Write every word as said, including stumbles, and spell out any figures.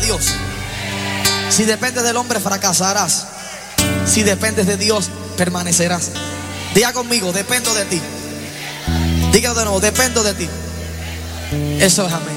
Dios. Si dependes del hombre, fracasarás. Si dependes de Dios, permanecerás. Diga conmigo, dependo de ti. Dígalo de nuevo, dependo de ti. Eso es amén.